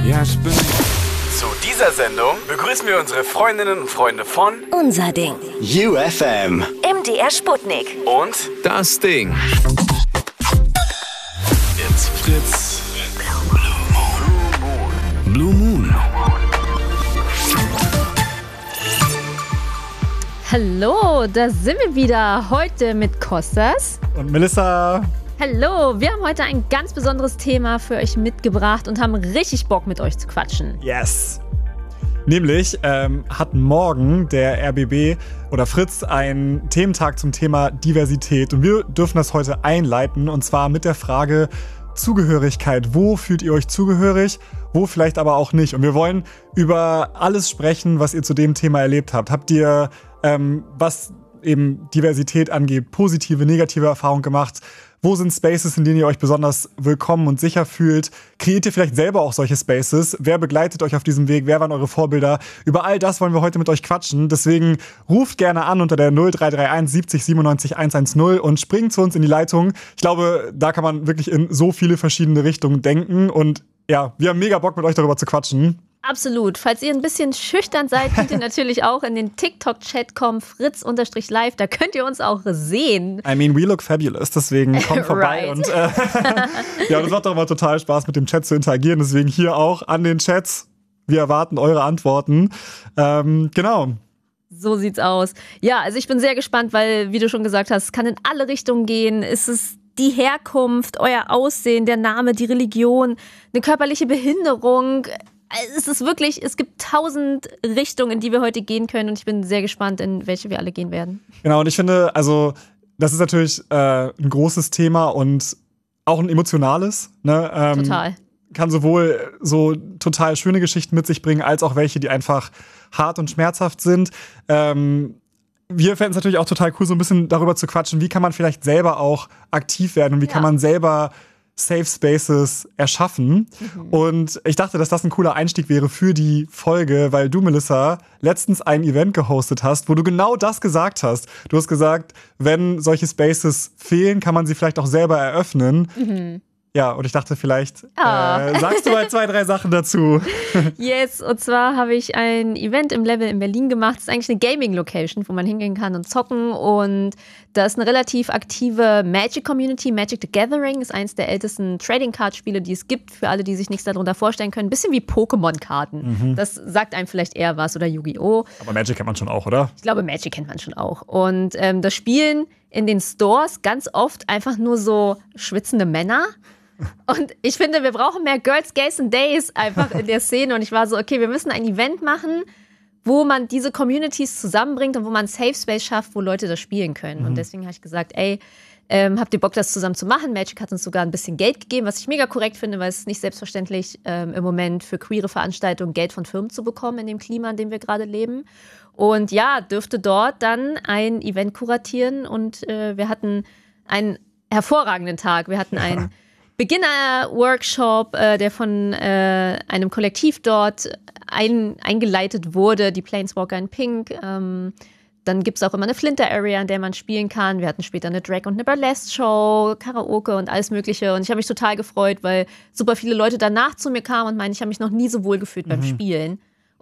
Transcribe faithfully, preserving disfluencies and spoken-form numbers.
Ja, ich bin... Zu dieser Sendung begrüßen wir unsere Freundinnen und Freunde von Unser Ding. U F M. M D R Sputnik. und Das Ding. jetzt Fritz. Blue Moon. Hallo, da sind wir wieder. Heute mit Kostas. Und Melissa. Hallo, wir haben heute ein ganz besonderes Thema für euch mitgebracht und haben richtig Bock, mit euch zu quatschen. Yes. Nämlich ähm, hat morgen der R B B oder Fritz einen Thementag zum Thema Diversität. Und wir dürfen das heute einleiten. Und zwar mit der Frage Zugehörigkeit. Wo fühlt ihr euch zugehörig? Wo vielleicht aber auch nicht? Und wir wollen über alles sprechen, was ihr zu dem Thema erlebt habt. Habt ihr, ähm, was eben Diversität angeht, positive, negative Erfahrungen gemacht? Wo sind Spaces, in denen ihr euch besonders willkommen und sicher fühlt? Kreiert ihr vielleicht selber auch solche Spaces? Wer begleitet euch auf diesem Weg? Wer waren eure Vorbilder? Über all das wollen wir heute mit euch quatschen. Deswegen ruft gerne an unter der null drei drei eins siebzig siebenundneunzig hundertzehn und springt zu uns in die Leitung. Ich glaube, da kann man wirklich in so viele verschiedene Richtungen denken. Und ja, wir haben mega Bock, mit euch darüber zu quatschen. Absolut. Falls ihr ein bisschen schüchtern seid, könnt ihr natürlich auch in den TikTok-Chat kommen, fritz-live. Da könnt ihr uns auch sehen. I mean, we look fabulous, deswegen kommt vorbei. Right. Und äh, ja, das macht doch immer total Spaß, mit dem Chat zu interagieren. Deswegen hier auch an den Chats. Wir erwarten eure Antworten. Ähm, genau. So sieht's aus. Ja, also ich bin sehr gespannt, weil, wie du schon gesagt hast, es kann in alle Richtungen gehen. Es ist die Herkunft, euer Aussehen, der Name, die Religion, eine körperliche Behinderung. Es ist wirklich, es gibt tausend Richtungen, in die wir heute gehen können und ich bin sehr gespannt, in welche wir alle gehen werden. Genau, und ich finde, also das ist natürlich äh, ein großes Thema und auch ein emotionales. Ne? Ähm, Total. Kann sowohl so total schöne Geschichten mit sich bringen, als auch welche, die einfach hart und schmerzhaft sind. Ähm, wir fänden es natürlich auch total cool, so ein bisschen darüber zu quatschen, wie kann man vielleicht selber auch aktiv werden und wie Ja. kann man selber Safe Spaces erschaffen. Mhm. Und ich dachte, dass das ein cooler Einstieg wäre für die Folge, weil du, Melissa, letztens ein Event gehostet hast, wo du genau das gesagt hast. Du hast gesagt, wenn solche Spaces fehlen, kann man sie vielleicht auch selber eröffnen. Mhm. Ja, und ich dachte, vielleicht Ah. äh, sagst du mal zwei, drei Sachen dazu. Yes, und zwar habe ich ein Event im Level in Berlin gemacht. Das ist eigentlich eine Gaming-Location, wo man hingehen kann und zocken. Und da ist eine relativ aktive Magic-Community. Magic the Gathering ist eines der ältesten Trading-Card-Spiele, die es gibt, für alle, die sich nichts darunter vorstellen können. Ein bisschen wie Pokémon-Karten. Mhm. Das sagt einem vielleicht eher was, oder Yu-Gi-Oh! Aber Magic kennt man schon auch, oder? Ich glaube, Magic kennt man schon auch. Und ähm, das Spielen in den Stores ganz oft einfach nur so schwitzende Männer. Und ich finde, wir brauchen mehr Girls, Gays and Days einfach in der Szene. Und ich war so, okay, wir müssen ein Event machen, wo man diese Communities zusammenbringt und wo man einen Safe Space schafft, wo Leute das spielen können. Mhm. Und deswegen habe ich gesagt, ey, ähm, habt ihr Bock, das zusammen zu machen? Magic hat uns sogar ein bisschen Geld gegeben, was ich mega korrekt finde, weil es ist nicht selbstverständlich ähm, im Moment für queere Veranstaltungen Geld von Firmen zu bekommen in dem Klima, in dem wir gerade leben. Und ja, dürfte dort dann ein Event kuratieren und äh, wir hatten einen hervorragenden Tag. Wir hatten einen Beginner-Workshop, äh, der von äh, einem Kollektiv dort ein, eingeleitet wurde, die Planeswalker in Pink. Ähm, dann gibt es auch immer eine Flinter-Area, in der man spielen kann. Wir hatten später eine Drag- und eine Burlesque-Show, Karaoke und alles Mögliche. Und ich habe mich total gefreut, weil super viele Leute danach zu mir kamen und meinen, ich habe mich noch nie so wohl gefühlt beim Mhm. Spielen.